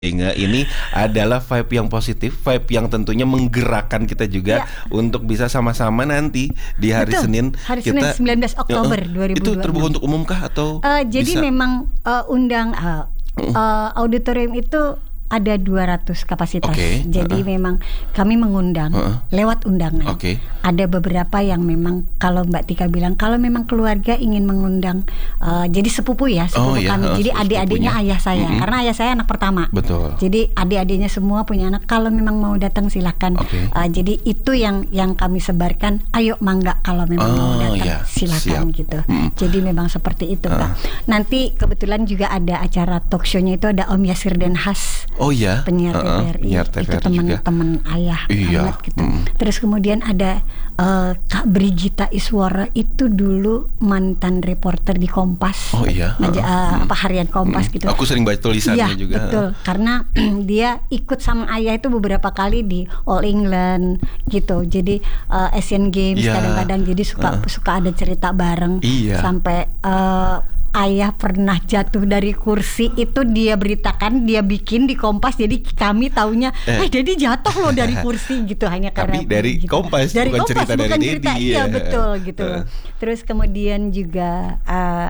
Sehingga ini adalah vibe yang positif, vibe yang tentunya menggerakkan kita juga untuk bisa sama-sama nanti di hari Senin. Hari kita, Senin 19 Oktober 2026. Itu terbuka untuk umum kah atau jadi bisa? Memang auditorium itu ada 200 kapasitas. Jadi memang kami mengundang lewat undangan. Ada beberapa yang memang kalau Mbak Tika bilang kalau memang keluarga ingin mengundang, jadi sepupu kami. Jadi adik-adiknya ayah saya, karena ayah saya anak pertama. Betul. Jadi adik-adiknya semua punya anak. Kalau memang mau datang silakan. Jadi itu yang kami sebarkan. Ayo mangga kalau memang mau datang silakan gitu. Jadi memang seperti itu Kak. Nanti kebetulan juga ada acara talk show-nya itu ada Om Yasir Denhas. Penyiar TVRI itu teman-teman ayah banget gitu. Terus kemudian ada Kak Brigita Iswara, itu dulu mantan reporter di Kompas. Harian Kompas gitu. Aku sering baca tulisannya juga. Betul, karena dia ikut sama ayah itu beberapa kali di All England gitu. Jadi Asian Games kadang-kadang jadi suka ada cerita bareng. Sampai ayah pernah jatuh dari kursi, itu dia beritakan, dia bikin di Kompas, jadi kami taunya Dedi jatuh loh dari kursi gitu, hanya karena tapi dari gitu. Kompas, dari bukan Kompas, cerita bukan dari cerita, Dedi. Iya betul gitu. Terus kemudian juga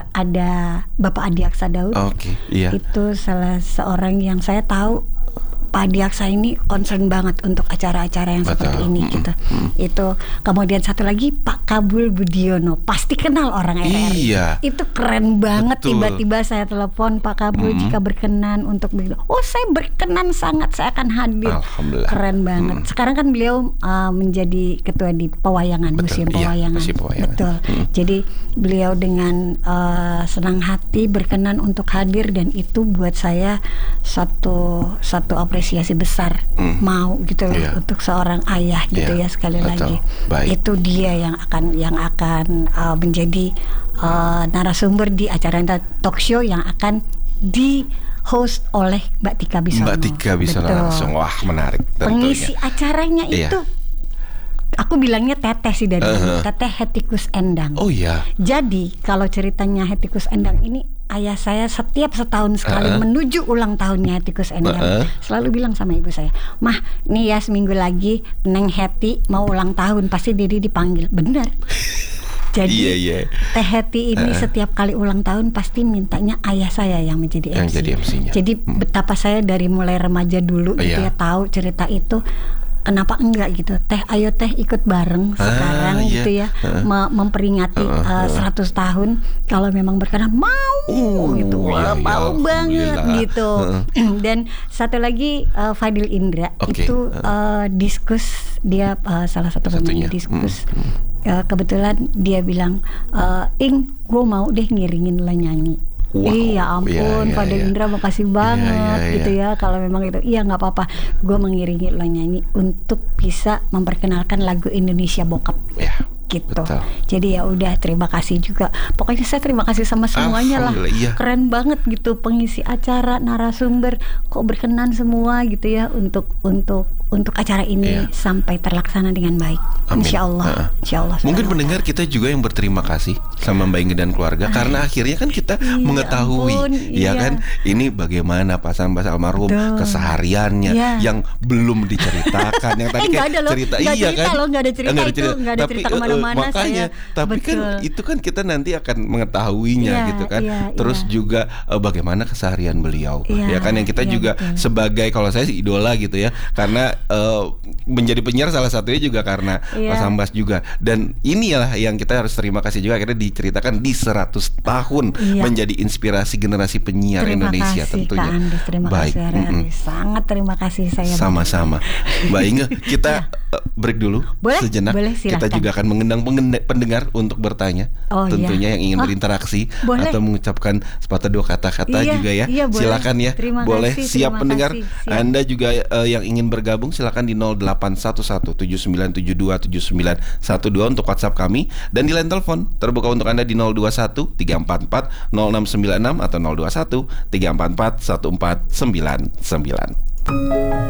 ada Bapak Adi Aksa Daud. Itu salah seorang yang saya tahu Pak Adi Aksa ini concern banget untuk acara-acara yang seperti ini gitu. Itu kemudian satu lagi Pak Kabul Budiono, pasti kenal orang RRI. Itu keren banget. Tiba-tiba saya telepon Pak Kabul, jika berkenan untuk begitu. Oh saya berkenan sangat, saya akan hadir. Keren banget. Sekarang kan beliau menjadi ketua di Pewayangan, Museum Pewayangan. Betul. Jadi beliau dengan senang hati berkenan untuk hadir, dan itu buat saya satu apresiasi besar, mau gitu loh untuk seorang ayah gitu sekali lagi. Itu dia yang akan menjadi narasumber di acara talk show yang akan di host oleh Mbak Tika Bisono. Mbak Tika Bisono langsung, wah menarik. Pengisi acaranya itu aku bilangnya teteh sih dari dulu, Teteh Hetikus Endang. Jadi kalau ceritanya Hetikus Endang ini, ayah saya setiap setahun sekali menuju ulang tahunnya Hetikus Endang selalu bilang sama ibu saya, "Mah, nih ya seminggu lagi Neng Heti mau ulang tahun, pasti Dedi dipanggil." Benar. Jadi Teh Heti ini setiap kali ulang tahun pasti mintanya ayah saya yang menjadi MC. Jadi betapa saya dari mulai remaja dulu gitu tahu cerita itu. Kenapa enggak gitu, Teh ayo Teh ikut bareng sekarang gitu ya, memperingati 100 tahun. Kalau memang berkenan mau gitu, mau banget gitu. Dan satu lagi Fadil Indra itu diskus, dia salah satu pemain diskus. Kebetulan dia bilang, "Ing, gue mau deh ngiringin lo nyanyi." Ya ampun, Fadil Indra makasih banget gitu ya. Kalau memang itu, nggak apa-apa, gue mengiringi lo nyanyi untuk bisa memperkenalkan lagu Indonesia Bokap. Gitu. Jadi ya udah, terima kasih juga. Pokoknya saya terima kasih sama semuanya lah. Keren banget gitu pengisi acara, narasumber, kok berkenan semua gitu ya untuk acara ini sampai terlaksana dengan baik. Insya Allah. Mungkin pendengar kita juga yang berterima kasih sama Mbak Inge dan keluarga, karena akhirnya kan kita mengetahui kan ini bagaimana Pak Sambas almarhum kesehariannya yang belum diceritakan, yang tadi kan cerita nggak ada cerita kemana-mana makanya tapi kan itu kan kita nanti akan mengetahuinya gitu kan. Terus juga bagaimana keseharian beliau ya kan, yang kita juga sebagai, kalau saya sih idola gitu ya, karena menjadi penyiar salah satunya juga karena Pak Sambas juga. Dan inilah yang kita harus terima kasih juga, akhirnya diceritakan di 100 tahun menjadi inspirasi generasi penyiar Indonesia tentunya. Terima kasih sangat terima kasih saya. Sama-sama Mbak Inge, kita break dulu sejenak. Kita juga akan mengundang pendengar untuk bertanya, tentunya yang ingin berinteraksi atau mengucapkan sepatah dua kata-kata juga ya. Silakan ya. Boleh, siap pendengar. Anda juga yang ingin bergabung silakan di 081179727912 untuk WhatsApp kami, dan di line telepon terbuka untuk Anda di 0213440696 atau 02134414999.